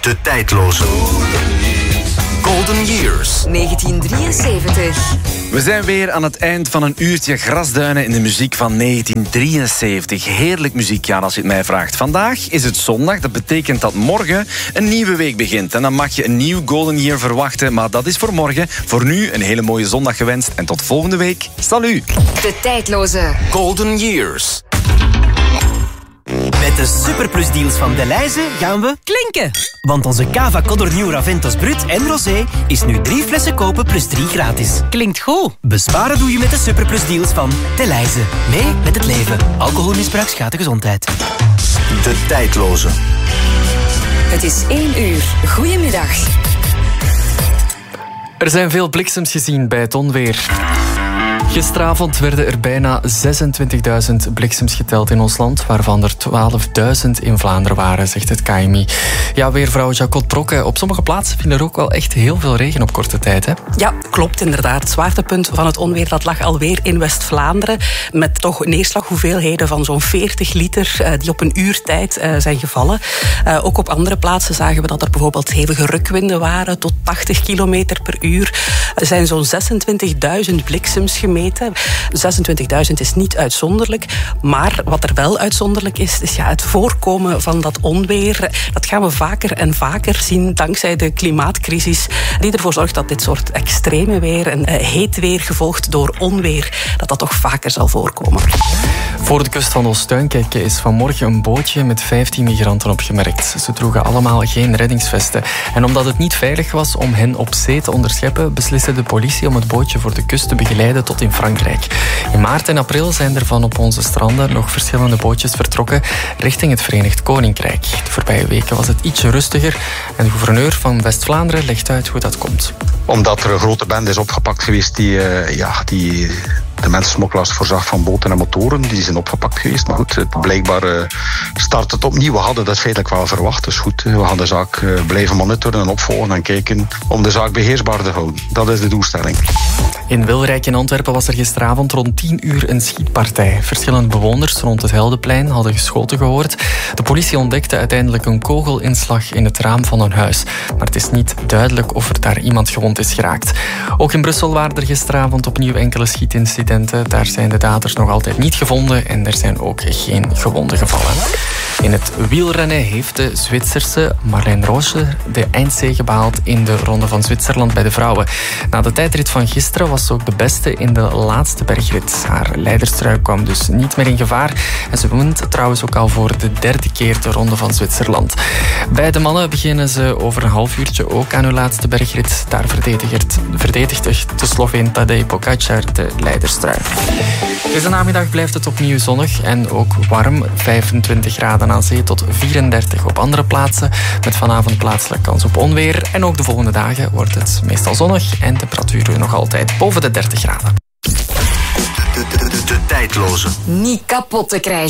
De tijdloze. Golden Years. 1973. We zijn weer aan het eind van een uurtje grasduinen in de muziek van 1973. Heerlijk muziekjaar als je het mij vraagt. Vandaag is het zondag, dat betekent dat morgen een nieuwe week begint. En dan mag je een nieuw Golden Year verwachten, maar dat is voor morgen. Voor nu een hele mooie zondag gewenst en tot volgende week. Salut! De tijdloze. Golden Years. Met de superplusdeals van Delhaize gaan we klinken. Want onze Cava Codorniu Raventos Brut en Rosé is nu 3 flessen kopen plus 3 gratis. Klinkt goed. Besparen doe je met de superplusdeals van Delhaize. Mee met het leven. Alcoholmisbruik schaadt de gezondheid. De tijdloze. Het is 1 uur. Goedemiddag. Er zijn veel bliksems gezien bij het onweer. Gisteravond werden er bijna 26.000 bliksems geteld in ons land, waarvan er 12.000 in Vlaanderen waren, zegt het KMI. Ja, weervrouw Jacot Brokke, op sommige plaatsen viel er ook wel echt heel veel regen op korte tijd, hè? Ja, klopt inderdaad. Het zwaartepunt van het onweer dat lag alweer in West-Vlaanderen, met toch neerslaghoeveelheden van zo'n 40 liter die op een uur tijd zijn gevallen. Ook op andere plaatsen zagen we dat er bijvoorbeeld hevige rukwinden waren, tot 80 kilometer per uur. Er zijn zo'n 26.000 bliksems gemeten. 26.000 is niet uitzonderlijk, maar wat er wel uitzonderlijk is het voorkomen van dat onweer. Dat gaan we vaker en vaker zien dankzij de klimaatcrisis, die ervoor zorgt dat dit soort extreme weer en heet weer gevolgd door onweer, dat toch vaker zal voorkomen. Voor de kust van Oostuinkijken is vanmorgen een bootje met 15 migranten opgemerkt. Ze droegen allemaal geen reddingsvesten. En omdat het niet veilig was om hen op zee te onderscheppen, besliste de politie om het bootje voor de kust te begeleiden tot in Frankrijk. In maart en april zijn er van op onze stranden nog verschillende bootjes vertrokken richting het Verenigd Koninkrijk. De voorbije weken was het ietsje rustiger en de gouverneur van West-Vlaanderen legt uit hoe dat komt. Omdat er een grote bende is opgepakt geweest die de mensensmokkelaars voorzag van boten en motoren. Die zijn opgepakt geweest. Maar goed, blijkbaar start het opnieuw. We hadden dat feitelijk wel verwacht. Dus goed, we gaan de zaak blijven monitoren en opvolgen en kijken om de zaak beheersbaar te houden. Dat is de doelstelling. In Wilrijk in Antwerpen was er gisteravond rond 10 uur een schietpartij. Verschillende bewoners rond het Heldeplein hadden geschoten gehoord. De politie ontdekte uiteindelijk een kogelinslag in het raam van een huis. Maar het is niet duidelijk of er daar iemand gewond is geraakt. Ook in Brussel waren er gisteravond opnieuw enkele schietincidenten. Daar zijn de daders nog altijd niet gevonden en er zijn ook geen gewonden gevallen. In het wielrennen heeft de Zwitserse Marlene Roche de eindzege behaald in de Ronde van Zwitserland bij de vrouwen. Na de tijdrit van gisteren was ze ook de beste in de laatste bergrit. Haar leiderstrui kwam dus niet meer in gevaar en ze wint trouwens ook al voor de 3e keer de Ronde van Zwitserland. Bij de mannen beginnen ze over een half uurtje ook aan hun laatste bergrit. Daar verdedigt de Sloveen Tadej Pogačar de leiderstrui. Deze namiddag blijft het opnieuw zonnig en ook warm. 25 graden aan zee tot 34 op andere plaatsen. Met vanavond plaatselijk kans op onweer. En ook de volgende dagen wordt het meestal zonnig en temperaturen nog altijd boven de 30 graden. De tijdloze. Niet kapot te krijgen.